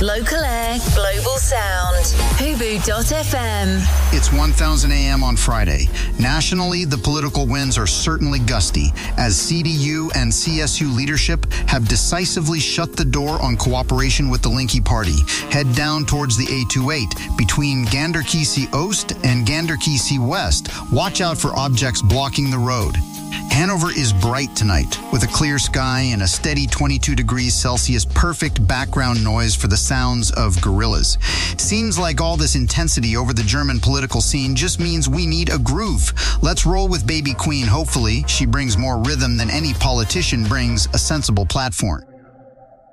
Local air, global sound. Hubu.fm. It's 1000 a.m. on Friday. Nationally, the political winds are certainly gusty as CDU and CSU leadership have decisively shut the door on cooperation with the Linky Party. Head down towards the A28 between Ganderkesee Oost and Ganderkesee West. Watch out for objects blocking the road. Hanover is bright tonight with a clear sky and a steady 22 degrees Celsius, perfect background noise for the sounds of gorillas. Seems like all this intensity over the German political scene just means we need a groove. Let's roll with Baby Queen. Hopefully, she brings more rhythm than any politician brings a sensible platform.